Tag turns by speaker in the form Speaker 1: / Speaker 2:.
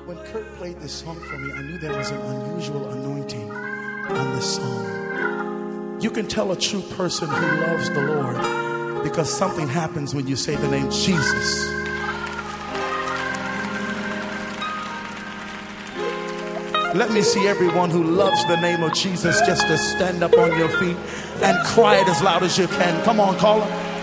Speaker 1: When Kurt played this song for me, I knew there was an unusual anointing on this song. You can tell a true person who loves the Lord because something happens when you say the name Jesus. Let me see everyone who loves the name of Jesus just to stand up on your feet and cry it as loud as you can. Come on, call him.